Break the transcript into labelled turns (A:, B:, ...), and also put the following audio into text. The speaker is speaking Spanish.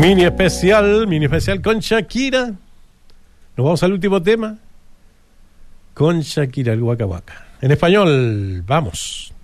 A: Mini especial con Shakira. Nos vamos al último tema con Shakira, el Waka Waka. En español, vamos.